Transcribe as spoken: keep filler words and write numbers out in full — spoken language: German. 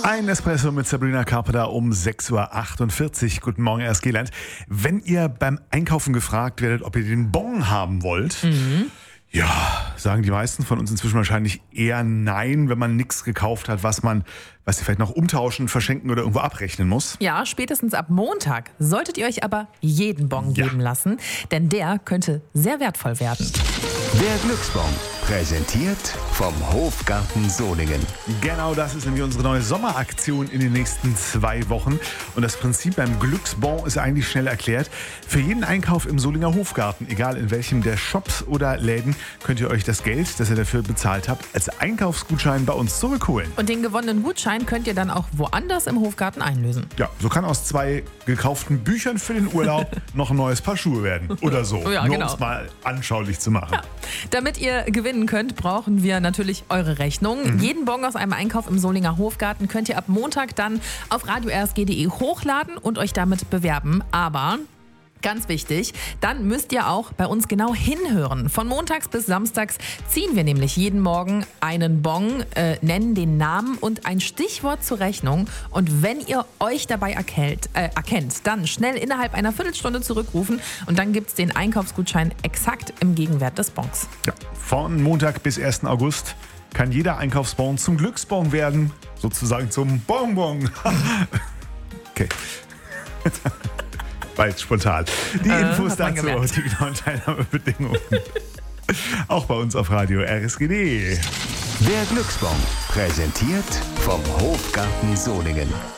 Ein Espresso mit Sabrina Carpenter um sechs Uhr achtundvierzig. Guten Morgen, erst Geland. Wenn ihr beim Einkaufen gefragt werdet, ob ihr den Bon haben wollt, mhm. ja, sagen die meisten von uns inzwischen wahrscheinlich eher nein, wenn man nichts gekauft hat, was man, was ihr vielleicht noch umtauschen, verschenken oder irgendwo abrechnen muss. Ja, spätestens ab Montag solltet ihr euch aber jeden Bon Ja. geben lassen, denn der könnte sehr wertvoll werden. Der Glücksbon, präsentiert vom Hofgarten Solingen. Genau, das ist nämlich unsere neue Sommeraktion in den nächsten zwei Wochen. Und das Prinzip beim Glücksbon ist eigentlich schnell erklärt. Für jeden Einkauf im Solinger Hofgarten, egal in welchem der Shops oder Läden, könnt ihr euch das Geld, das ihr dafür bezahlt habt, als Einkaufsgutschein bei uns zurückholen. Und den gewonnenen Gutschein könnt ihr dann auch woanders im Hofgarten einlösen. Ja, so kann aus zwei gekauften Büchern für den Urlaub noch ein neues Paar Schuhe werden. Oder so. Ja, Nur genau. um es mal anschaulich zu machen. Ja. Damit ihr gewinnen könnt, brauchen wir natürlich eure Rechnung. Mhm. Jeden Bon aus einem Einkauf im Solinger Hofgarten könnt ihr ab Montag dann auf radio r s g punkt d e hochladen und euch damit bewerben. Aber ganz wichtig, dann müsst ihr auch bei uns genau hinhören. Von montags bis samstags ziehen wir nämlich jeden Morgen einen Bon, äh, nennen den Namen und ein Stichwort zur Rechnung. Und wenn ihr euch dabei erkennt, äh, erkennt, dann schnell innerhalb einer Viertelstunde zurückrufen und dann gibt es den Einkaufsgutschein exakt im Gegenwert des Bons. Ja, von Montag bis ersten August kann jeder Einkaufsbon zum Glücksbon werden. Sozusagen zum Bonbon. Okay. War jetzt spontan. Die Äh, Infos hat man dazu gemerkt. und die genauen Teilnahmebedingungen. Auch bei uns auf Radio R S G punkt D E. Der Glücksbon, präsentiert vom Hofgarten Solingen.